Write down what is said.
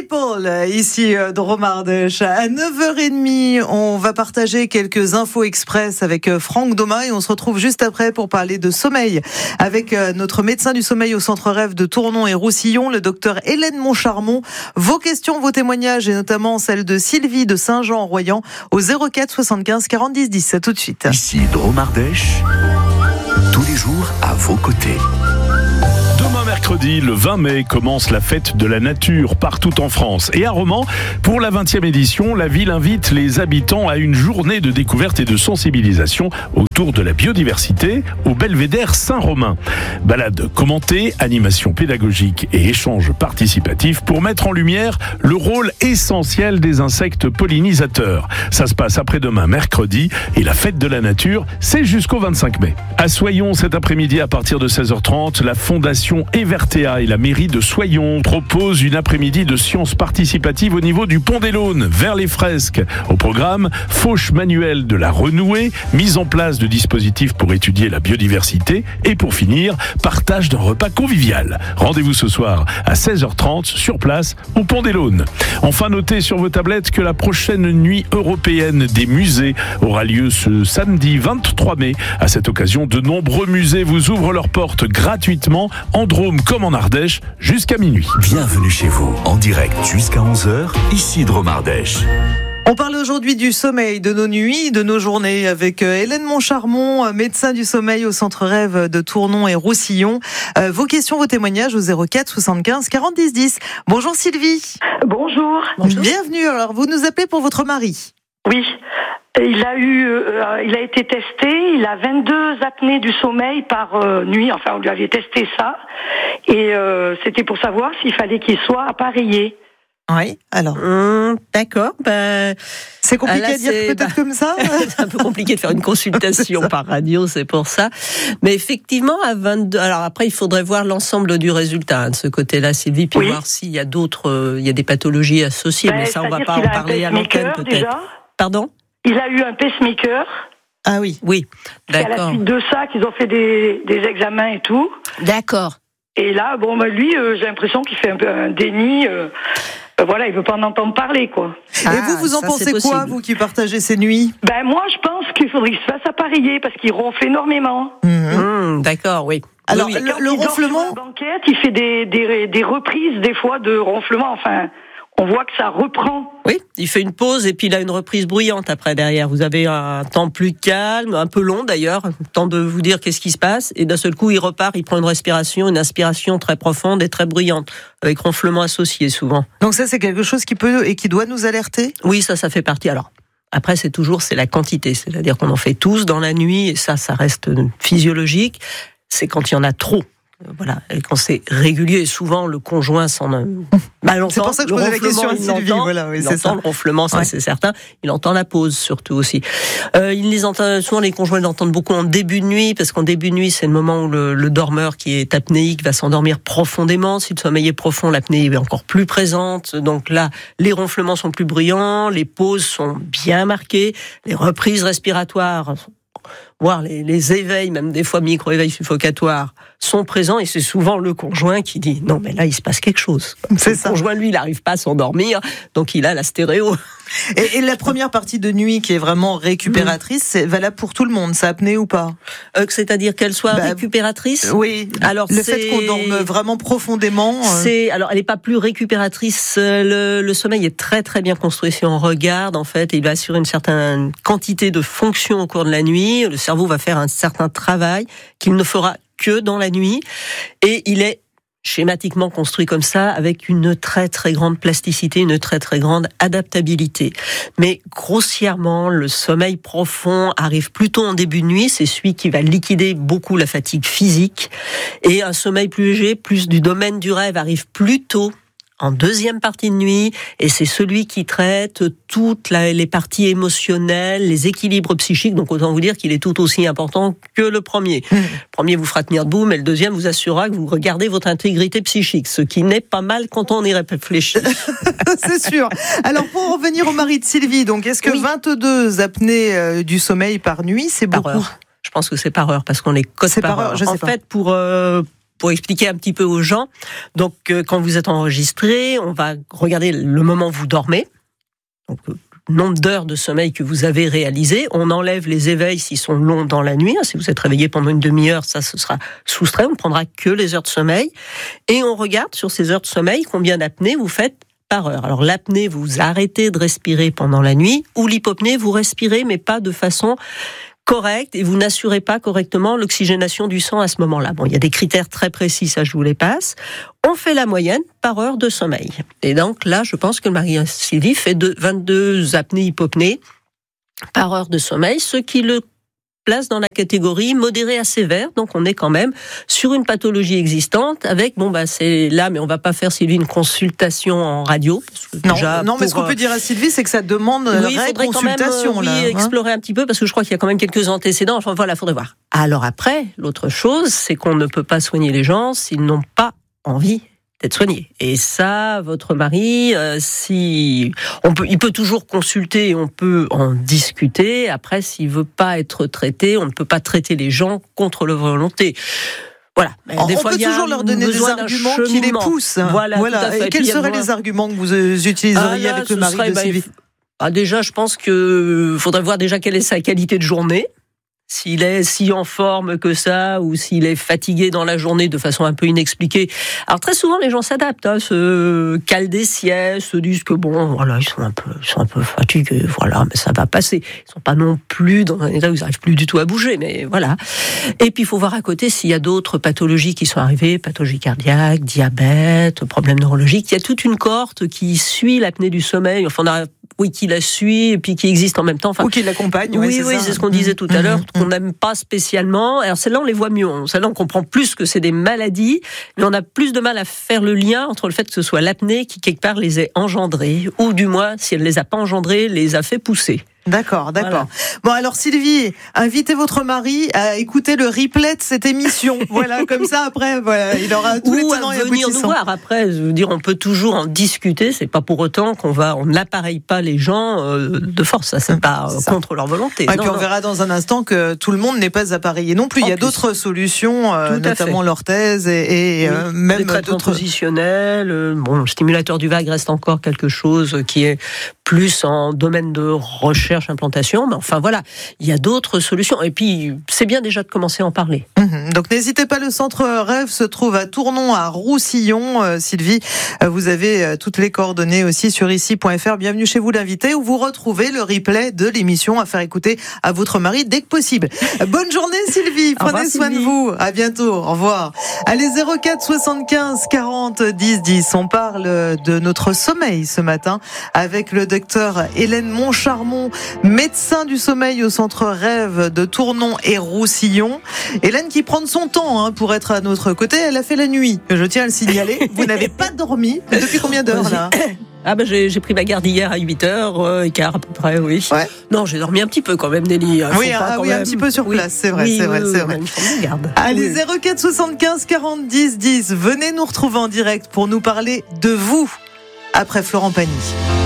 People, ici dans Romardèche. À 9h30, on va partager quelques infos express avec Franck Domain et on se retrouve juste après pour parler de sommeil avec notre médecin du sommeil au Centre Rêve de Tournon et Roussillon, le docteur Hélène Moncharmont. Vos questions, vos témoignages et notamment celle de Sylvie de Saint-Jean-en-Royan au 04 75 40 10 10. À tout de suite. Ici Romardèche, tous les jours à vos côtés. Demain mercredi, le 20 mai, commence la fête de la nature partout en France. Et à Romans, pour la 20e édition, la ville invite les habitants à une journée de découverte et de sensibilisation autour de la biodiversité au Belvédère Saint-Romain. Balade commentée, animation pédagogique et échange participatif pour mettre en lumière le rôle essentiel des insectes pollinisateurs. Ça se passe après-demain mercredi et la fête de la nature, c'est jusqu'au 25 mai. À Soyons, cet après-midi à partir de 16h30, la Fondation Evertea et la mairie de Soyons proposent une après-midi de sciences participatives au niveau du Pont des Launes, vers les fresques. Au programme, fauche manuelle de la renouée, mise en place de dispositifs pour étudier la biodiversité et pour finir, partage d'un repas convivial. Rendez-vous ce soir à 16h30 sur place au Pont des Launes. Enfin, notez sur vos tablettes que la prochaine nuit européenne des musées aura lieu ce samedi 23 mai. À cette occasion, de nombreux musées vous ouvrent leurs portes gratuitement en Drôme comme en Ardèche jusqu'à minuit. Bienvenue chez vous, en direct jusqu'à 11h, ici Romardèche. On parle aujourd'hui du sommeil, de nos nuits, de nos journées avec Hélène Moncharmont, médecin du sommeil au Centre Rêve de Tournon et Roussillon. Vos questions, vos témoignages au 04 75 40 10 10. Bonjour Sylvie. Bonjour. Bienvenue. Alors, vous nous appelez pour votre mari. Oui. Il a été testé, il a 22 apnées du sommeil par nuit, enfin on lui avait testé ça, et c'était pour savoir s'il fallait qu'il soit appareillé. Oui, alors. D'accord, c'est compliqué à dire peut-être comme ça. C'est un peu compliqué de faire une consultation par radio, c'est pour ça. Mais effectivement, à 22, alors après il faudrait voir l'ensemble du résultat de ce côté-là, Sylvie, puis voir s'il y a d'autres, il y a des pathologies associées, mais ça on va pas en parler à l'antenne peut-être. Déjà. Pardon ? Il a eu un pacemaker. Ah oui, d'accord. C'est à la suite de ça qu'ils ont fait des examens et tout. D'accord. Et là, lui, j'ai l'impression qu'il fait un peu un déni. Voilà, il veut pas en entendre parler, quoi. Et vous en pensez quoi, vous qui partagez ces nuits ? Moi, je pense qu'il faudrait qu'il se fasse appareiller parce qu'il ronfle énormément. D'accord, oui. Alors, oui. le ronflement. Sur la banquette, il fait des reprises des fois de ronflement. Enfin, on voit que ça reprend. Oui, il fait une pause et puis il a une reprise bruyante après derrière. Vous avez un temps plus calme, un peu long d'ailleurs, le temps de vous dire qu'est-ce qui se passe. Et d'un seul coup, il repart, il prend une inspiration très profonde et très bruyante, avec ronflement associé souvent. Donc ça, c'est quelque chose qui peut et qui doit nous alerter ? Oui, ça fait partie. Alors, après, c'est la quantité. C'est-à-dire qu'on en fait tous dans la nuit et ça reste physiologique. C'est quand il y en a trop. Voilà, et quand c'est régulier, souvent le conjoint s'en l'entend. C'est pour ça que je posais la question à Sylvie. Il entend le ronflement, ça c'est certain. Il entend la pause surtout aussi. Il les entend souvent, les conjoints l'entendent beaucoup en début de nuit, parce qu'en début de nuit c'est le moment où le dormeur qui est apnéique va s'endormir profondément. Si le sommeil est profond, l'apnée est encore plus présente. Donc là, les ronflements sont plus bruyants, les pauses sont bien marquées, les reprises respiratoires, voire les éveils, même des fois micro-éveils suffocatoires, sont présents et c'est souvent le conjoint qui dit « Non, mais là, il se passe quelque chose ». Le conjoint, lui, il n'arrive pas à s'endormir, donc il a la stéréo. Et la première partie de nuit qui est vraiment récupératrice, c'est valable pour tout le monde, ça apnée ou pas ? C'est-à-dire qu'elle soit récupératrice ? Oui, alors le fait qu'on dorme vraiment profondément... Alors, elle n'est pas plus récupératrice. Le sommeil est très très bien construit. Si on regarde, en fait, il va assurer une certaine quantité de fonctions au cours de la nuit. Le cerveau va faire un certain travail qu'il ne fera que dans la nuit. Et il est schématiquement construit comme ça, avec une très très grande plasticité, une très très grande adaptabilité. Mais grossièrement, le sommeil profond arrive plutôt en début de nuit, c'est celui qui va liquider beaucoup la fatigue physique, et un sommeil plus léger, plus du domaine du rêve, arrive plutôt en deuxième partie de nuit, et c'est celui qui traite toutes les parties émotionnelles, les équilibres psychiques, donc autant vous dire qu'il est tout aussi important que le premier. Le premier vous fera tenir debout, mais le deuxième vous assurera que vous regardez votre intégrité psychique, ce qui n'est pas mal quand on y réfléchit. C'est sûr. Alors pour revenir au mari de Sylvie, donc est-ce que 22 apnées du sommeil par nuit, c'est beaucoup ? Je pense que c'est par heure, parce qu'on les code par heure. En fait, pour expliquer un petit peu aux gens. Donc, quand vous êtes enregistré, on va regarder le moment où vous dormez. Donc, nombre d'heures de sommeil que vous avez réalisé. On enlève les éveils s'ils sont longs dans la nuit. Si vous êtes réveillé pendant une demi-heure, ça, ce sera soustrait. On ne prendra que les heures de sommeil. Et on regarde sur ces heures de sommeil combien d'apnées vous faites par heure. Alors, l'apnée, vous arrêtez de respirer pendant la nuit, ou l'hypopnée, vous respirez, mais pas de façon correcte, et vous n'assurez pas correctement l'oxygénation du sang à ce moment-là. Bon, il y a des critères très précis, ça je vous les passe. On fait la moyenne par heure de sommeil. Et donc là, je pense que Marie-Sylvie fait 22 apnées-hypopnées par heure de sommeil, ce qui le place dans la catégorie modérée à sévère. Donc on est quand même sur une pathologie existante avec, c'est là, mais on va pas faire, Sylvie, une consultation en radio. Parce que mais ce qu'on peut dire à Sylvie, c'est que ça demande une vraie consultation. Explorer un petit peu, parce que je crois qu'il y a quand même quelques antécédents. Enfin voilà, faudrait voir. Alors après, l'autre chose, c'est qu'on ne peut pas soigner les gens s'ils n'ont pas envie d'être soigné. Et ça, votre mari, il peut toujours consulter, on peut en discuter. Après, s'il veut pas être traité, on ne peut pas traiter les gens contre leur volonté. Voilà. On peut toujours leur donner des arguments qui les poussent. Voilà. Et quels seraient les arguments que vous utiliseriez avec le mari de Sylvie ? Déjà, je pense que faudrait voir déjà quelle est sa qualité de journée. S'il est si en forme que ça, ou s'il est fatigué dans la journée de façon un peu inexpliquée. Alors très souvent, les gens s'adaptent, se calent des siestes, se disent que ils sont un peu fatigués, mais ça va passer. Ils sont pas non plus dans un état où ils n'arrivent plus du tout à bouger, mais voilà. Et puis il faut voir à côté s'il y a d'autres pathologies qui sont arrivées, pathologie cardiaque, diabète, problèmes neurologiques. Il y a toute une cohorte qui suit l'apnée du sommeil. Qui la suit et puis qui existe en même temps. Ou qui l'accompagne. Oui, c'est ce qu'on disait tout à l'heure, qu'on n'aime pas spécialement. Alors celle-là, on les voit mieux. Celle-là, on comprend plus que c'est des maladies, mais on a plus de mal à faire le lien entre le fait que ce soit l'apnée qui, quelque part, les ait engendrées, ou du moins, si elle ne les a pas engendrées, les a fait pousser. D'accord. Voilà. Bon, alors Sylvie, invitez votre mari à écouter le replay de cette émission. Voilà, comme ça après, il aura tous les tenants et aboutissants. Ou à venir nous voir après. Je veux dire, on peut toujours en discuter. C'est pas pour autant on n'appareille pas les gens de force. Ça, c'est pas contre leur volonté. Et puis on verra dans un instant que tout le monde n'est pas appareillé non plus. Il y a d'autres solutions, notamment l'orthèse et même les traitements positionnels. Le stimulateur du vague reste encore quelque chose qui est plus en domaine de recherche, implantation, mais enfin voilà, il y a d'autres solutions. Et puis, c'est bien déjà de commencer à en parler. Donc n'hésitez pas, le centre Rêve se trouve à Tournon, à Roussillon. Sylvie, vous avez toutes les coordonnées aussi sur ici.fr. Bienvenue chez vous, l'invité, où vous retrouvez le replay de l'émission à faire écouter à votre mari dès que possible. Bonne journée Sylvie, prenez soin de vous. À bientôt, au revoir. Allez, 04 75 40 10 10. On parle de notre sommeil ce matin avec le docteur Hélène Moncharmont, médecin du sommeil au centre Rêve de Tournon et Roussillon. Hélène qui prend de son temps pour être à notre côté. Elle a fait la nuit, je tiens à le signaler. Vous n'avez pas dormi depuis combien d'heures là ? J'ai pris ma garde hier à 8h15 à peu près, oui. Ouais. Non, j'ai dormi un petit peu quand même, Nelly. Un petit peu sur place, c'est vrai. Allez, 04 75 40 10 10. Venez nous retrouver en direct pour nous parler de vous après Florent Pagny.